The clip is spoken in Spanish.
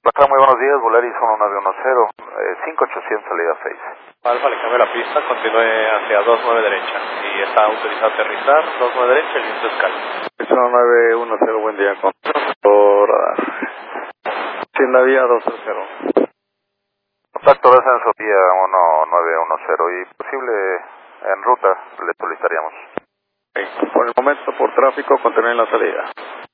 Baja, muy buenos días, Volaris 1910, 5800 salida 6. Alfa, le cambio la pista, continúe hacia 29 derecha. Y está autorizado a aterrizar, 29 derecha, el viento es calmo. 1910, buen día, por sin la vía 230. Contacto descenso vía 1910 y posible en ruta le solicitaríamos. Por el momento, por tráfico, continúe en la salida.